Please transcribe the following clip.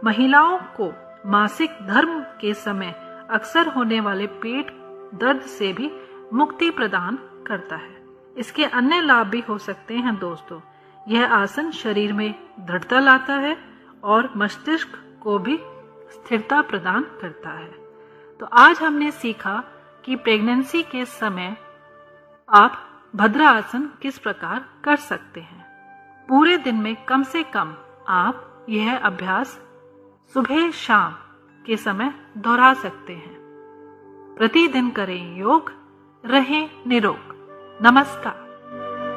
महिलाओं को मासिक धर्म के समय अक्सर होने वाले पेट दर्द से भी मुक्ति प्रदान करता है। इसके अन्य लाभ भी हो सकते हैं दोस्तों। यह आसन शरीर में दृढ़ता लाता है और मस्तिष्क को भी स्थिरता प्रदान करता है। तो आज हमने सीखा कि प्रेगनेंसी के समय आप भद्रासन किस प्रकार कर सकते हैं। पूरे दिन में कम से कम आप यह अभ्यास सुबह शाम के समय दोहरा सकते हैं। प्रतिदिन करें योग, रहें निरोग। नमस्कार।